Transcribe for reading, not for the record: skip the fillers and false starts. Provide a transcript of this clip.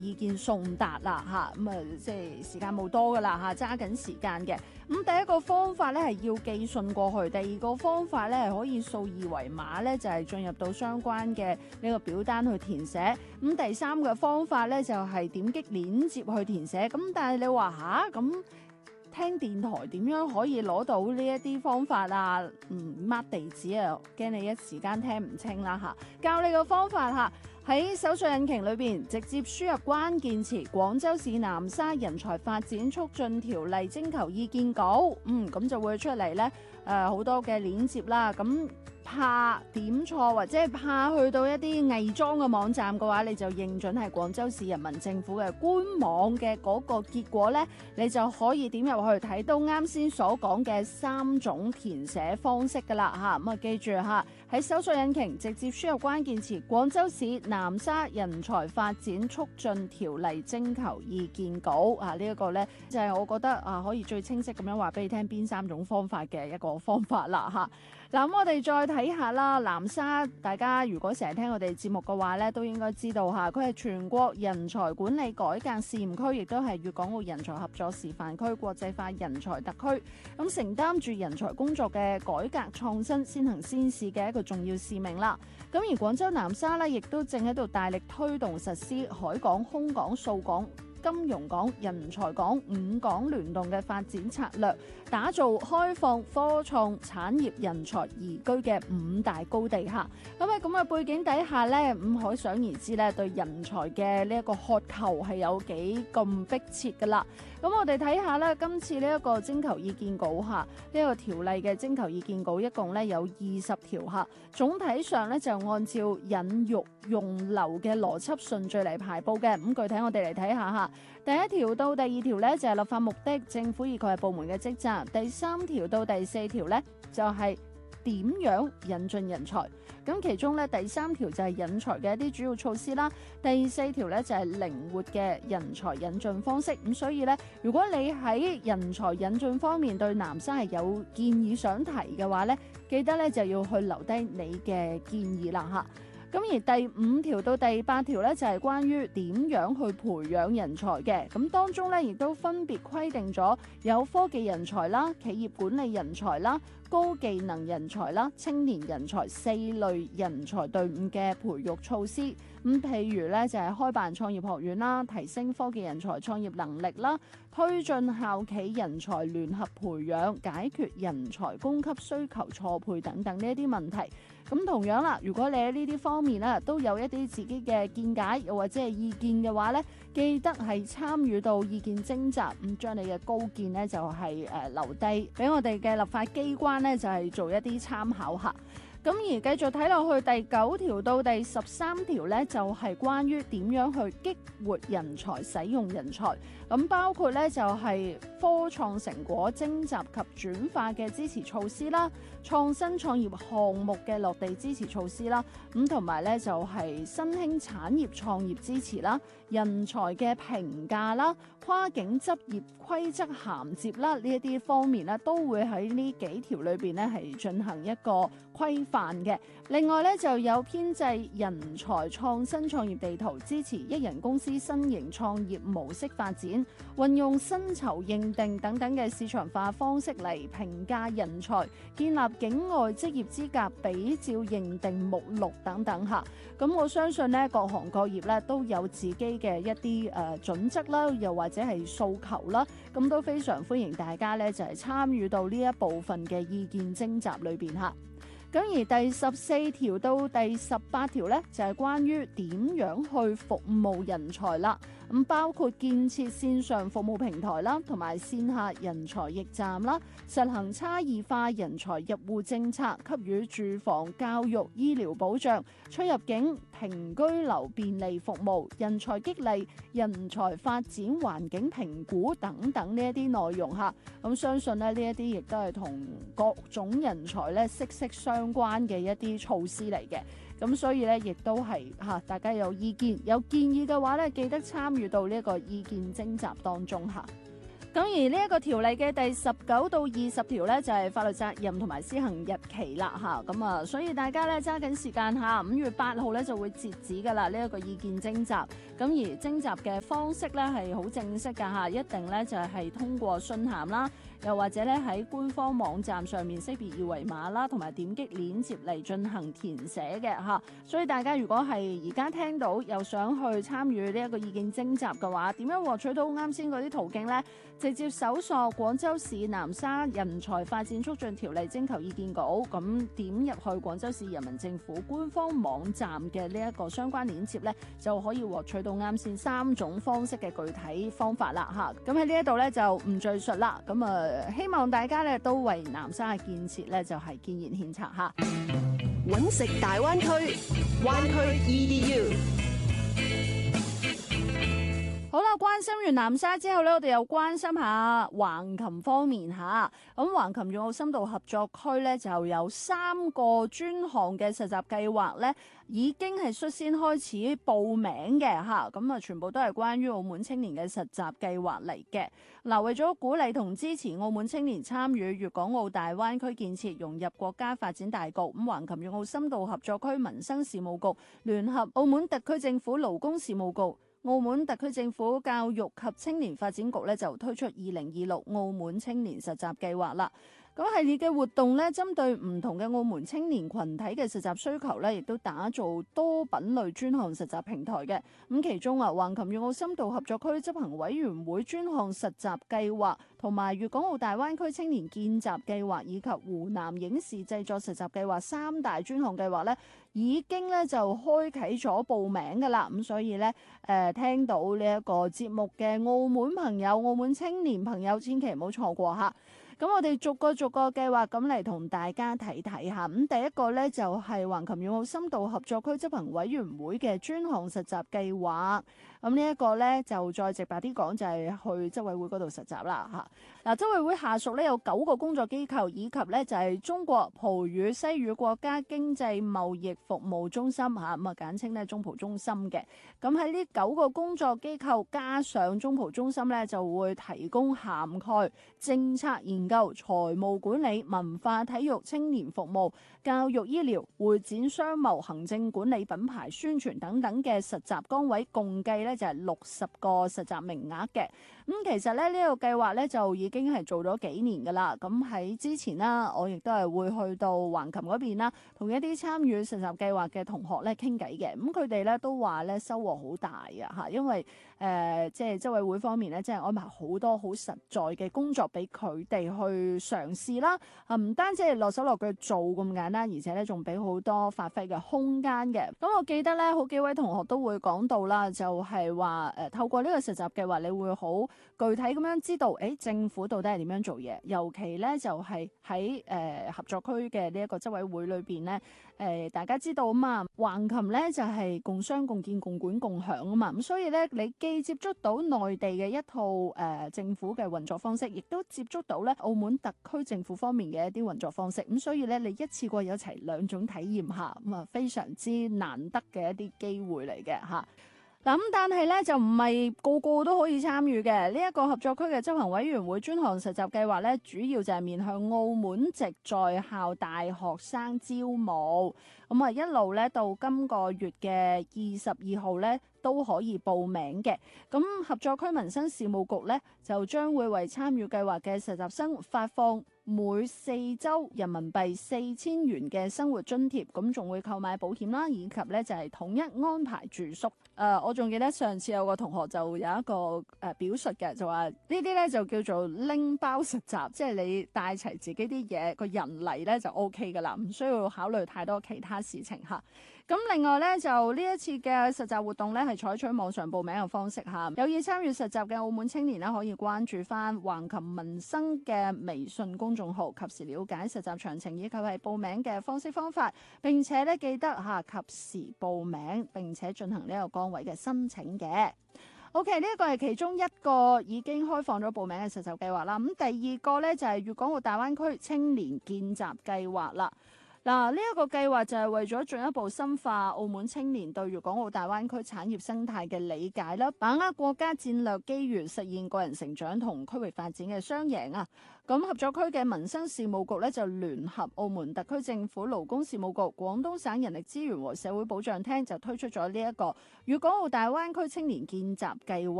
意見送達啦嚇，咁啊即係時間冇多噶啦嚇，揸緊時間嘅。咁第一個方法咧係要寄信過去，第二個方法咧係可以掃二維碼咧，就係進入到相關嘅呢個表單去填寫。咁第三個方法咧就係點擊鏈接去填寫。咁但係你話吓咁？聽電台點樣可以攞到呢一啲方法啊？mark 地址啊，驚你一時間聽唔清啦嚇。教你個方法嚇，喺搜索引擎裏邊直接輸入關鍵詞廣州市南沙人才發展促進條例徵求意見稿，咁就會出嚟咧好多嘅鏈接啦。咁怕點錯或者係怕去到一啲偽裝嘅網站嘅話，你就認準係廣州市人民政府嘅官網嘅嗰個結果呢，你就可以點入去睇到啱先所講嘅3種填寫方式噶啦嚇。咁啊記住嚇，喺搜索引擎直接輸入關鍵詞廣州市南沙人才發展促進條例徵求意見稿啊，呢一個呢，就係我覺得可以最清晰咁樣話俾你聽邊3種方法嘅一個方法啦嚇。嗱，咁我哋再睇下啦，南沙大家如果成日聽我哋節目嘅話咧，都應該知道嚇，佢係全國人才管理改革試驗區，亦都係粵港澳人才合作示範區、國際化人才特區，咁承擔住人才工作嘅改革創新、先行先試嘅一個重要使命啦。咁而廣州南沙咧，亦都正喺度大力推動實施海港、空港、數港、金融港、人才港5港聯動嘅發展策略，打造開放科創產業人才宜居嘅5大高地下。咁喺咁嘅背景底下咧，可想而知咧，對人才嘅呢一個渴求係有幾咁迫切噶啦。咁我哋睇下咧，今次呢一個徵求意見稿下，呢個條例嘅徵求意見稿一共咧有20條下，總體上咧就按照引育用留嘅邏輯順序嚟排布嘅。咁具體我哋嚟睇下嚇。第1條到第2條咧就係立法目的、政府以及係部門嘅職責。第3條到第4條咧就係點樣引進人才。咁其中咧第3條就係引才嘅一啲主要措施啦。第4條咧就係靈活嘅人才引進方式。咁所以咧，如果你喺人才引進方面對南沙係有建議想提嘅話咧，記得咧就要去留低你嘅建議啦嚇。咁而第5條到第8條咧就係關於點樣去培養人才嘅，咁當中咧亦都分別規定咗有科技人才啦、企業管理人才啦、高技能人才啦、青年人才4類人才隊伍嘅培育措施。譬如咧就係開辦創業學院啦，提升科技人才創業能力啦，推進校企人才聯合培養，解決人才供給需求錯配等等呢一啲問題。咁同樣啦，如果你喺呢啲方面咧都有一啲自己嘅見解，又或者係意見嘅話咧，記得係參與到意見徵集，咁將你嘅高見咧就係留低俾我哋嘅立法機關咧，就係做一啲參考下。咁而繼續睇落去第9條到第13條咧，就係關於點樣去激活人才、使用人才。咁包括咧就係科創成果徵集及轉化嘅支持措施啦，創新創業項目嘅落地支持措施啦，咁同埋咧就係新興產業創業支持啦，人才嘅評價啦，跨境執業規則銜接啦，呢一啲方面咧都會喺呢幾條裏邊咧係進行一個規範嘅。另外咧就有編製人才創新創業地圖，支持一人公司新型創業模式發展，運用薪酬認定等等嘅市場化方式嚟評價人才，建立境外職業資格比照認定目錄等等嚇。咁我相信咧各行各業咧都有自己嘅一啲準則啦，又或者係訴求啦，咁都非常歡迎大家咧就係參與到呢一部分嘅意見徵集裏邊嚇。咁而第14條到第18條咧，就係關於點樣去服務人才啦。咁包括建設線上服務平台啦，同埋線下人才驛站啦，實行差異化人才入戶政策，給予住房、教育、醫療保障、出入境、平居留便利服務、人才激勵、人才發展環境評估等等呢一啲內容嚇。咁相信咧呢一啲亦都係同各種人才咧息息相關嘅一啲措施嚟嘅。咁所以咧，亦都係大家有意見、有建議嘅話咧，記得參與到呢一個意見徵集當中嚇。 咁而呢一個條例嘅第19到20條咧，就係法律責任同埋施行日期啦嚇。咁啊，所以大家咧揸緊時間嚇，5月8號咧就會截止㗎啦。呢一個意見徵集，咁而徵集嘅方式咧係好正式㗎嚇，一定咧就係通過信函啦，又或者咧喺官方網站上面識別二維碼啦，同埋點擊鏈接嚟進行填寫嘅嚇。所以大家如果係而家聽到又想去參與呢一個意見徵集嘅話，點樣獲取到啱先嗰啲途徑呢？直接搜索廣州市南沙人才發展促進條例徵求意見稿，咁點入去廣州市人民政府官方網站嘅呢一個相關鏈接呢，就可以獲取到啱先3種方式嘅具體方法啦嚇。咁喺呢一度呢，就唔贅述啦。咁希望大家呢都為南沙嘅建設呢，就係建言獻策嚇。 揾食大灣區，灣區 EDU。 好啦，關心完南沙之後咧，我哋又關心下橫琴方面嚇。咁橫琴粵澳深度合作區咧就有3個專項嘅實習計劃咧，已經係率先開始報名嘅嚇。咁啊，全部都係關於澳門青年嘅實習計劃嚟嘅。嗱，為咗鼓勵同支持澳門青年參與粵港澳大灣區建設，融入國家發展大局，咁橫琴粵澳深度合作區民生事務局聯合澳門特區政府勞工事務局、澳門特區政府教育及青年發展局咧就推出2026澳門青年實習計劃啦。咁系列嘅活動咧，針對唔同嘅澳門青年群體嘅實習需求咧，亦都打造多品類專項實習平台嘅。咁其中啊，橫琴粵澳深度合作區執行委員會專項實習計劃，同埋粵港澳大灣區青年見習計劃，以及湖南影視製作實習計劃3大專項計劃咧，已經咧就開啟咗報名㗎啦。咁所以咧，聽到呢一個節目嘅澳門朋友、澳門青年朋友，千祈唔好錯過嚇。咁我哋逐個計劃咁嚟同大家睇睇下。咁第一個咧就係橫琴粵澳深度合作區執行委員會嘅專項實習計劃。咁呢一個咧就再直白啲講，就係去執委會嗰度實習啦嚇。嗱，執委會下屬咧有9個工作機構，以及咧就係中國葡語西語國家經濟貿易服務中心嚇，咁啊簡稱咧中葡中心嘅。咁喺呢9個工作機構加上中葡中心咧，就會提供涵蓋政策研究、財務管理、文化體育、青年服務、教育醫療、會展商務、行政管理、品牌宣傳等等嘅實習崗位，共計咧就係60個實習名額嘅。其實咧呢個計劃咧就已經係做咗幾年㗎啦。咁喺之前啦，我亦都係會去到橫琴嗰邊啦，同一啲參與實習計劃嘅同學咧傾偈嘅。咁佢哋咧都話咧收穫好大啊嚇，因為即係執委會方面咧，即係安排好多好實在嘅工作俾佢哋去嘗試啦。唔單止係落手落腳做咁簡單，而且咧仲俾好多發揮嘅空間嘅。咁我記得咧，好幾位同學都會講到啦，就係話透過呢個實習計劃，你會好具體咁樣知道，政府到底係點樣做嘢。尤其咧就係喺合作區嘅呢一個執委會裏邊咧，大家知道啊嘛，橫琴咧就係共商共建共管共享啊嘛。咁所以咧，你既接觸到內地嘅一套政府嘅運作方式，亦都接觸到咧澳門特區政府方面嘅一啲運作方式。咁所以咧，你一次過有齊2種體驗下，咁啊非常之難得嘅一啲機會嚟嘅嚇。咁但係咧就唔係個個都可以參與嘅。呢一個合作區嘅執行委員會專項實習計劃咧，主要就係面向澳門籍在校大學生招募。咁一路咧到今個月嘅22號咧都可以報名嘅。咁合作區民生事務局咧就將會為參與計劃嘅實習生發放每4週人民幣4000元嘅生活津貼，咁仲會購買保險啦，以及咧就係統一安排住宿。我仲記得上次有個同學就有一個表述嘅，就話呢啲咧就叫做拎包實習，即係你帶齊自己啲嘢，個人嚟咧就 OK 噶啦，唔需要考慮太多其他事情嚇。咁另外咧，就呢一次嘅實習活動咧，係採取網上報名嘅方式嚇。有意參與實習嘅澳門青年咧，可以關注翻橫琴民生嘅微信公眾號，及時了解實習詳情以及係報名嘅方式方法。並且咧記得嚇及時報名，並且進行呢個崗位嘅申請嘅。OK， 呢一個係其中一個已經開放咗報名嘅實習計劃啦。咁第二個咧就係粵港澳大灣區青年見習計劃啦。 嗱，呢一個計劃就係為咗進一步深化澳門青年對粵港澳大灣區產業生態嘅理解啦，把握國家戰略機遇，實現個人成長同區域發展嘅雙贏啊！咁合作區嘅民生事務局咧就聯合澳門特區政府勞工事務局、廣東省人力資源和社會保障廳就推出咗呢一個粵港澳大灣區青年見習計劃。